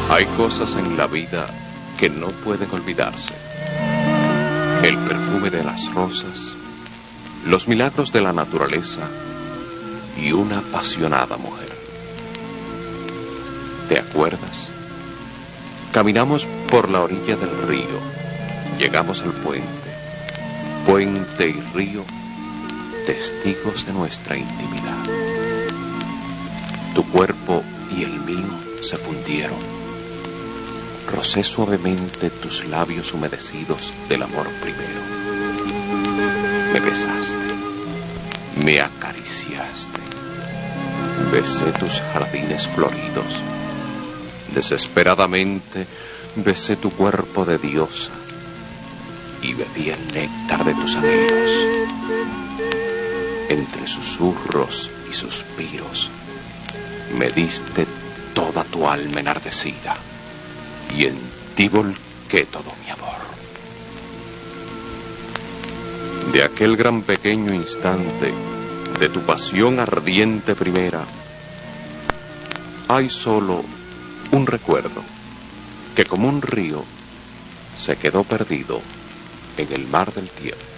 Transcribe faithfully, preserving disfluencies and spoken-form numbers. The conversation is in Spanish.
Hay cosas en la vida que no pueden olvidarse. El perfume de las rosas, los milagros de la naturaleza y una apasionada mujer. ¿Te acuerdas? Caminamos por la orilla del río, llegamos al puente, puente y río, testigos de nuestra intimidad. Tu cuerpo y el mío se fundieron. Rocé suavemente tus labios humedecidos del amor primero. Me besaste, me acariciaste, besé tus jardines floridos. Desesperadamente besé tu cuerpo de diosa y bebí el néctar de tus anhelos. Entre susurros y suspiros me diste toda tu alma enardecida y en ti volqué todo mi amor. De aquel gran pequeño instante, de tu pasión ardiente primera, hay solo un recuerdo que como un río se quedó perdido en el mar del tiempo.